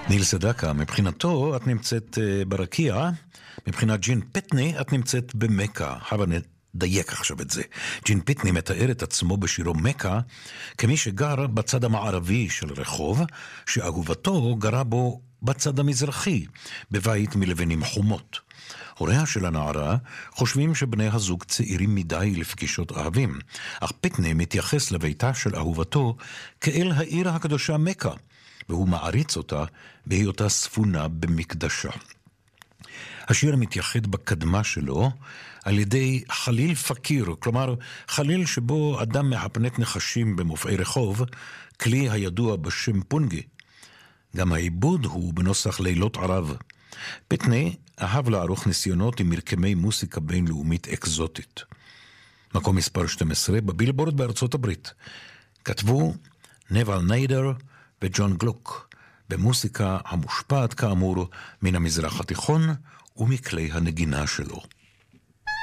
ניל סדקה, מבחינתו את נמצאת ברקיע, מבחינת ג'ין פטני את נמצאת במקה. הבה נדייק עכשיו את זה. ג'ין פטני מתאר את עצמו בשירו מקה כמי שגר בצד המערבי של רחוב, שאהובתו גרה בו בצד המזרחי, בבית מלבנים חומות. הוריה של הנערה חושבים שבני הזוג צעירים מדי לפגישות אהבים, אך פטני מתייחס לביתה של אהובתו כאל העיר הקדושה מקה, והוא מעריץ אותה בהיותה ספונה במקדשה. השיר מתייחד בקדמה שלו על ידי חליל פקיר, כלומר חליל שבו אדם מהפנט נחשים במופעי רחוב, כלי הידוע בשם פונגי. גם העיבוד הוא בנוסח לילות ערב. פטני אהב לערוך ניסיונות עם מרקמי מוסיקה בינלאומית אקזוטית. מקום מספר 12 בבילבורד בארצות הברית. כתבו נבל ניידר וג'ון גלוק, במוסיקה המושפעת כאמור מן המזרח התיכון ומכלי הנגינה שלו.